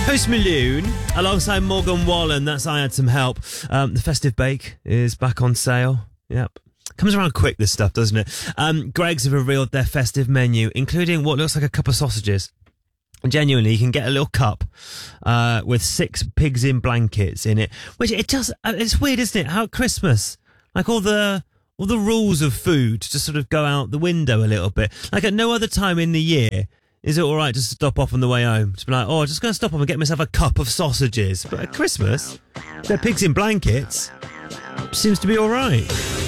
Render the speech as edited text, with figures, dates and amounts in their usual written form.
Post Malone alongside Morgan Wallen. That's I Had Some Help. The Festive Bake is back on sale. Yep. Comes around quick, this stuff, doesn't it? Greggs have revealed their festive menu, including what looks like a cup of sausages. Genuinely, you can get a little cup with 6 pigs in blankets in it. Which it's weird, isn't it? How at Christmas, like all the rules of food just sort of go out the window a little bit. Like at no other time in the year is it all right just to stop off on the way home? Just be like, I'm just going to stop off and get myself a cup of sausages. But at Christmas, they're pigs in blankets. Seems to be all right.